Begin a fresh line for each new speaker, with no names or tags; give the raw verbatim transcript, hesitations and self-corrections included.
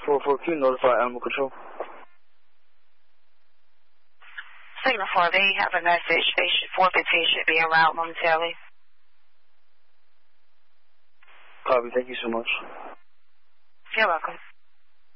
four four Q, notify animal control.
Signal four B, have a message. four fifteen should be en route momentarily.
Copy, thank you so much.
You're welcome.